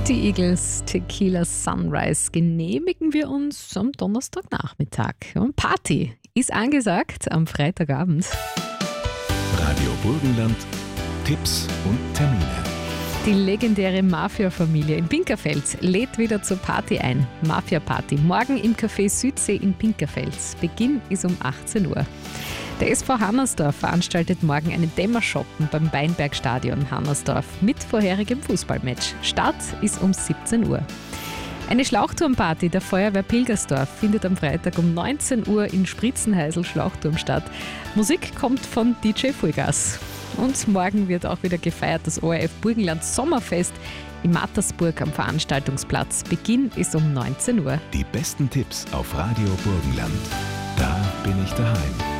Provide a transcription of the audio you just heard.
Die Eagles Tequila Sunrise genehmigen wir uns am Donnerstagnachmittag. Und Party ist angesagt am Freitagabend. Radio Burgenland, Tipps und Termine. Die legendäre Mafia-Familie in Pinkerfeld lädt wieder zur Party ein. Mafia-Party morgen im Café Südsee in Pinkerfeld. Beginn ist um 18 Uhr. Der SV Hannersdorf veranstaltet morgen einen Dämmerschoppen beim Weinbergstadion Hannersdorf mit vorherigem Fußballmatch. Start ist um 17 Uhr. Eine Schlauchturmparty der Feuerwehr Pilgersdorf findet am Freitag um 19 Uhr in Spritzenheisel Schlauchturm statt. Musik kommt von DJ Vollgas. Und morgen wird auch wieder gefeiert das ORF Burgenland Sommerfest in Mattersburg am Veranstaltungsplatz. Beginn ist um 19 Uhr. Die besten Tipps auf Radio Burgenland. Da bin ich daheim.